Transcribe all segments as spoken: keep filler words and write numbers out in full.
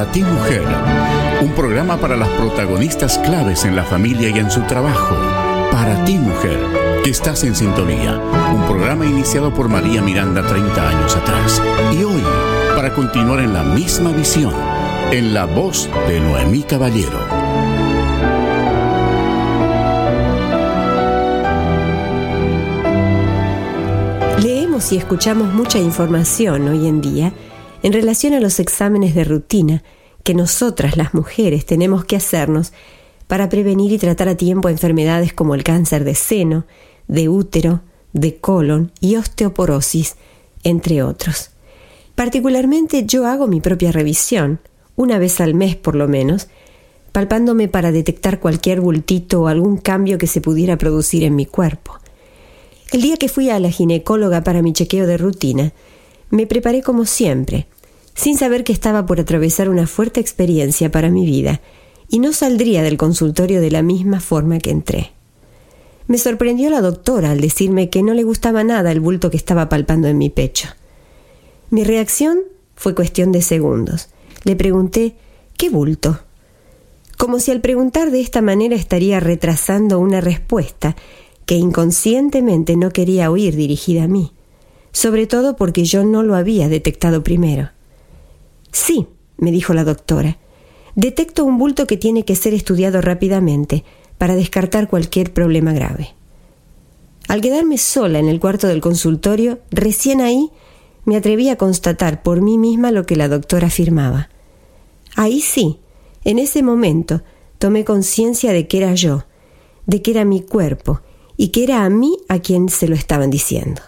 Para ti, mujer, un programa para las protagonistas claves en la familia y en su trabajo. Para ti, mujer, que estás en sintonía. Un programa iniciado por María Miranda treinta años atrás. Y hoy, para continuar en la misma visión, en la voz de Noemí Caballero. Leemos y escuchamos mucha información hoy en día en relación a los exámenes de rutina que nosotras, las mujeres, tenemos que hacernos para prevenir y tratar a tiempo enfermedades como el cáncer de seno, de útero, de colon y osteoporosis, entre otros. Particularmente yo hago mi propia revisión, una vez al mes por lo menos, palpándome para detectar cualquier bultito o algún cambio que se pudiera producir en mi cuerpo. El día que fui a la ginecóloga para mi chequeo de rutina, me preparé como siempre, sin saber que estaba por atravesar una fuerte experiencia para mi vida y no saldría del consultorio de la misma forma que entré. Me sorprendió la doctora al decirme que no le gustaba nada el bulto que estaba palpando en mi pecho. Mi reacción fue cuestión de segundos. Le pregunté, ¿qué bulto? Como si al preguntar de esta manera estaría retrasando una respuesta que inconscientemente no quería oír dirigida a mí, sobre todo porque yo no lo había detectado primero. Sí, me dijo la doctora, detecto un bulto que tiene que ser estudiado rápidamente para descartar cualquier problema grave. Al quedarme sola en el cuarto del consultorio, recién ahí me atreví a constatar por mí misma lo que la doctora afirmaba. Ahí sí, en ese momento, tomé conciencia de que era yo, de que era mi cuerpo y que era a mí a quien se lo estaban diciendo.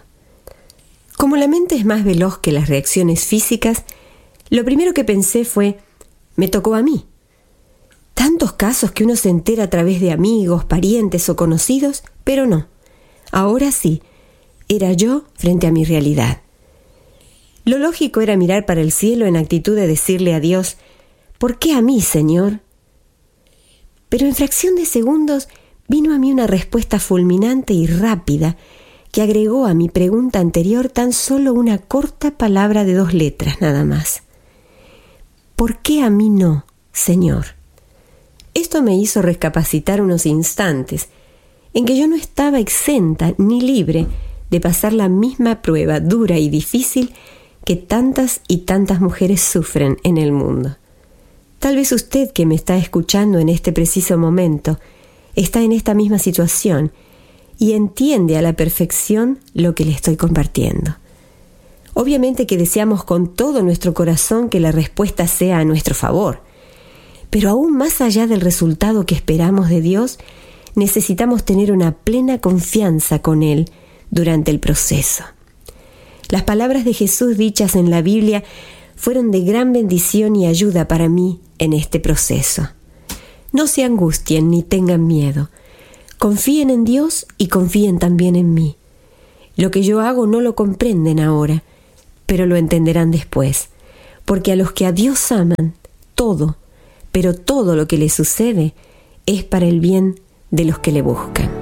Como la mente es más veloz que las reacciones físicas, lo primero que pensé fue, me tocó a mí. Tantos casos que uno se entera a través de amigos, parientes o conocidos, pero no. Ahora sí, era yo frente a mi realidad. Lo lógico era mirar para el cielo en actitud de decirle a Dios, ¿por qué a mí, Señor? Pero en fracción de segundos vino a mí una respuesta fulminante y rápida que agregó a mi pregunta anterior tan solo una corta palabra de dos letras nada más. ¿Por qué a mí no, Señor? Esto me hizo recapacitar unos instantes en que yo no estaba exenta ni libre de pasar la misma prueba dura y difícil que tantas y tantas mujeres sufren en el mundo. Tal vez usted que me está escuchando en este preciso momento está en esta misma situación y entiende a la perfección lo que le estoy compartiendo. Obviamente que deseamos con todo nuestro corazón que la respuesta sea a nuestro favor, pero aún más allá del resultado que esperamos de Dios, necesitamos tener una plena confianza con Él durante el proceso. Las palabras de Jesús dichas en la Biblia fueron de gran bendición y ayuda para mí en este proceso. No se angustien ni tengan miedo. Confíen en Dios y confíen también en mí. Lo que yo hago no lo comprenden ahora, pero lo entenderán después, porque a los que a Dios aman, todo, pero todo lo que les sucede es para el bien de los que le buscan.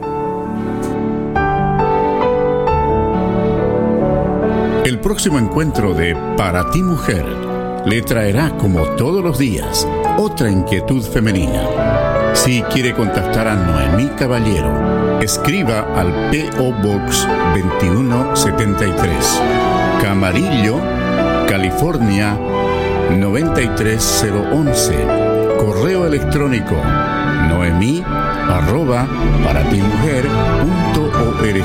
El próximo encuentro de Para ti, mujer, le traerá, como todos los días, otra inquietud femenina. Si quiere contactar a Noemí Caballero, escriba al P O Box veintiuno setenta y tres, Camarillo, California noventa y tres cero once. Correo electrónico noemí arroba paratimujer punto org.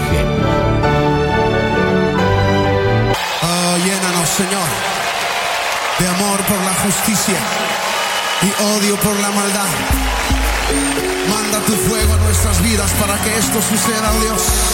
Oh, llénanos, Señor, de amor por la justicia y odio por la maldad. Manda tu fuego a nuestras vidas para que esto suceda, oh Dios.